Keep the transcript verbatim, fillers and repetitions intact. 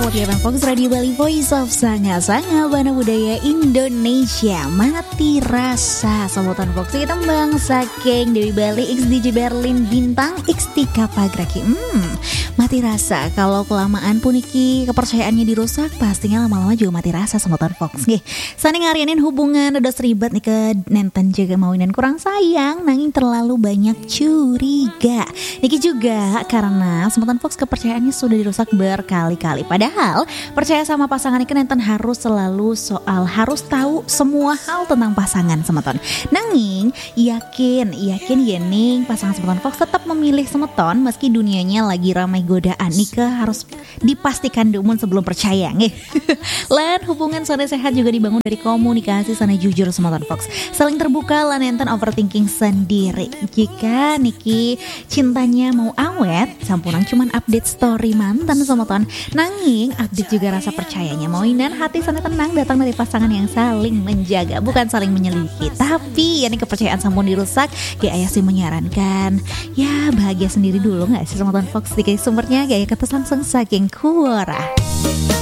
Forty F M Fox Radio Bali, Voice of Sanga-Sanga Bana Budaya Indonesia. Mati rasa sambutan Fox kita tembang saking Dewi Bali X D J Berlin Bintang X Tika Pagraki. Hmm, mati rasa kalau kelamaan puniki kepercayaannya dirusak, pastinya lama-lama juga mati rasa sambutan Fox. Nggih, sani ngarianin hubungan udah seribat nih ke nenten jaga mauin dan kurang sayang, nanging terlalu banyak curiga. Niki juga karena sambutan Fox kepercayaannya sudah dirusak berkali-kali. Padahal percaya sama pasangan ini nenten harus selalu soal harus tahu semua hal tentang pasangan semeton. Nanging yakin yakin yening pasangan semeton Fox tetap memilih semeton meski dunianya lagi ramai godaan. Nikah harus dipastikan dumun sebelum percaya nggih. Lan hubungan sana sehat juga dibangun dari komunikasi sana jujur semeton Fox. Saling terbuka lan enten overthinking sendiri. Jika Niki cintanya mau awet, sampunan cuman update story mantan semeton. Nanging update juga rasa percayanya mauinan hati sana tenang datang dari pasangan yang saling menjaga, bukan saling menyelidiki. Tapi ya nih kepercayaan sampun dirusak, kayak ayah sih menyarankan ya bahagia sendiri dulu nggak sih sama Fox. Di sumbernya kayak kata langsung saking kuora.